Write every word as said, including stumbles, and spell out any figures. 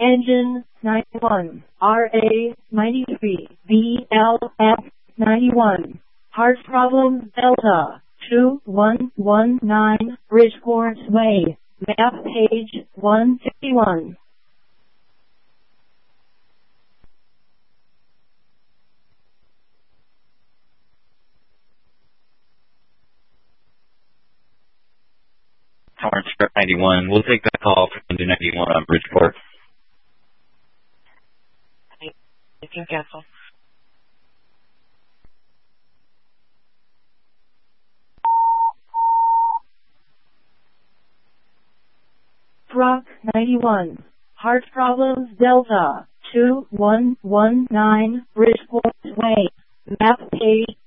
Engine ninety-one, R A ninety-three, B L F ninety-one. Heart problem Delta two one one nine, Bridgeport Way, map page one fifty-one. Tower Script ninety-one. We'll take that call from Engine ninety-one on Bridgeport. You can cancel. Truck ninety-one. Heart problems Delta two one one nine, Bridgeport Way, map page